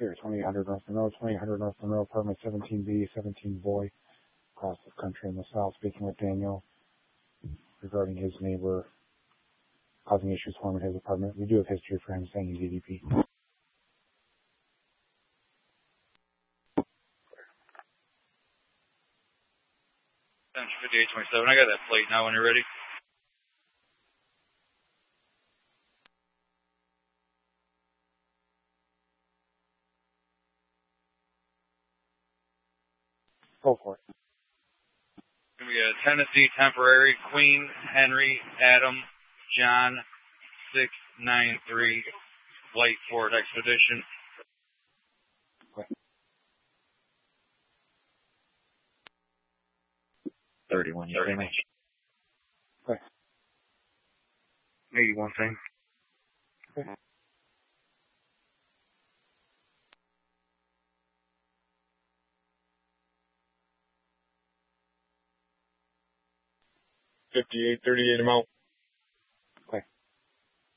here, 2800 North Monroe, 2800 North Monroe, apartment 17B, 17 boy, across the country in the south, speaking with Daniel regarding his neighbor causing issues for him in his apartment. We do have history for him saying he's EDP. 5827. I got that plate now when you're ready. Go for it. We got Tennessee temporary, Queen, Henry, Adam, John, 693, Flight Ford Expedition. Okay. 31, you say me? Okay. 81 thing. Okay. $58.38 amount.